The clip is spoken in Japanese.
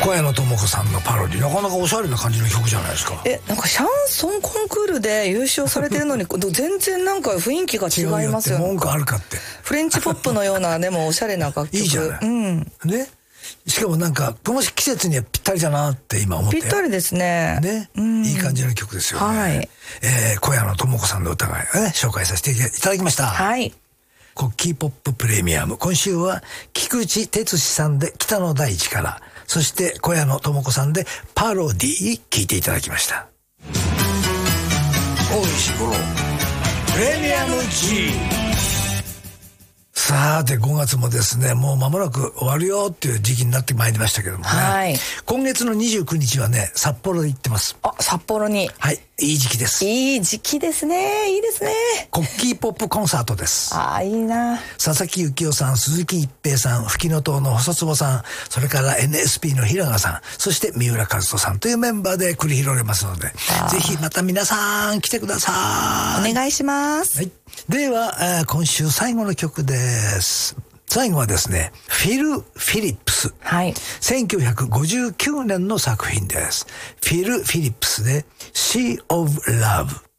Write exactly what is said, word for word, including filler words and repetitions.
小谷野智子さんのパロディ、なかなかおしゃれな感じの曲じゃないですか。 え、なんかシャンソンコンクールで優勝されてるのに全然なんか雰囲気が違いますよね。 文句あるかって。 フレンチポップのようなでもおしゃれな楽曲。 いいじゃない、 うん、 ね。しかもなんかこの季節にはぴったりだなって今思って。 ぴったりですね。 ね、うん、いい感じの曲ですよね。 はい。 えー、小谷野智子さんの歌が、ね、紹介させていただきました。 はい。 コッキーポッププレミアム、今週は菊池哲司さんで北の大地から、そして小谷野智子さんでパロディ聴いていただきました。大石五郎プレミアム G。 さてごがつもですね、もう間もなく終わるよっていう時期になってまいりましたけどもね、はい、今月のにじゅうくにちはね、札幌で行ってます。 あ、札幌に。 はい、いい時期です。 いい時期ですね。いいですね。 コッキーポップコンサートです。 ああ、いいな。 佐々木幸雄さん、鈴木一平さん、吹きの塔の細坪さん、それから エヌエスピー の平賀さん、そして三浦和人さんというメンバーで繰り広げますので、ぜひまた皆さん来てください。 お願いします。 はい、では今週最後の曲です。最後はですね、フィル・フィリップス、はい、せんきゅうひゃくごじゅうきゅうねんの作品です。フィル・フィリップスで Sea of Love。